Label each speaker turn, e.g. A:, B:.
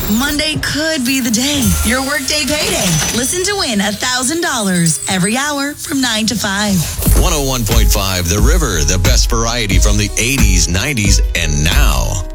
A: Monday could be the day. Your workday payday. Listen to win $1,000 every hour from 9 to 5.
B: 101.5 The River, the best variety from the 80s, 90s, and now.